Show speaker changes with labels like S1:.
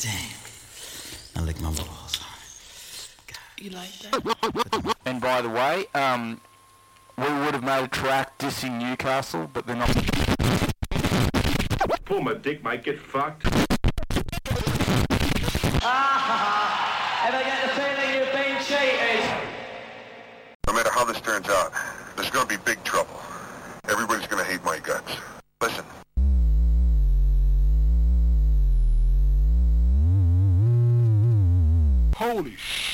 S1: Damn. I lick my balls.
S2: You like that? And by the way, we would have made a track dissing Newcastle, but they're not.
S3: Pull my dick, might get fucked.
S4: Ever get the feeling you've been cheated?
S5: No matter how this turns out, there's gonna be big trouble. Everybody's gonna hate my guts. Listen.
S3: Holy shit.